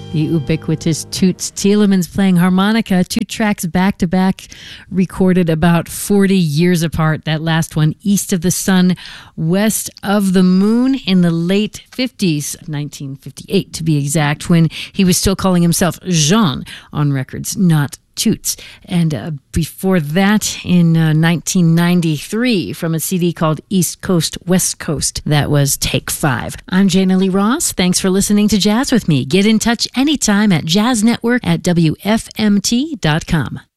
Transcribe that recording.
The ubiquitous Toots Thielemans playing harmonica, 2 tracks back-to-back, recorded about 40 years apart. That last one, East of the Sun, West of the Moon, in the late 50s, 1958 to be exact, when he was still calling himself Jean on records, not Toots. And before that, in 1993, from a CD called East Coast, West Coast, that was Take 5. I'm Jana Lee Ross. Thanks for listening to Jazz with me. Get in touch anytime at jazznetwork@wfmt.com.